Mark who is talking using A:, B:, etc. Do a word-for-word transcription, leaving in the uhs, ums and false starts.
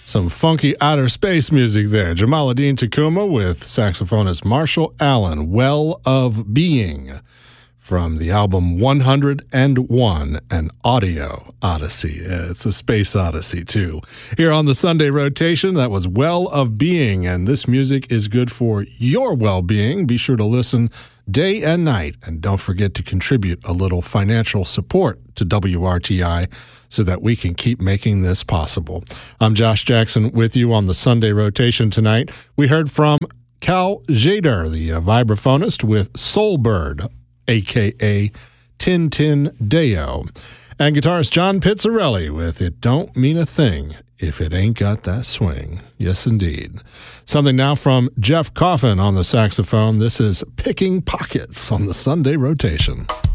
A: Some funky outer space music there. Jamaaladeen Tacuma with saxophonist Marshall Allen, Well of Being, from the album one hundred and one, an audio odyssey. It's a space odyssey, too. Here on the Sunday rotation, that was Well of Being, and this music is good for your well-being. Be sure to listen day and night, and don't forget to contribute a little financial support to W R T I so that we can keep making this possible. I'm Josh Jackson with you on the Sunday rotation tonight. We heard from Cal Tjader, the uh, vibraphonist, with Soulbird, a k a. Tintin Deo, and guitarist John Pizzarelli with It Don't Mean a Thing If It Ain't Got That Swing. Yes, indeed. Something now from Jeff Coffin on the saxophone. This is Picking Pockets on the Sunday rotation.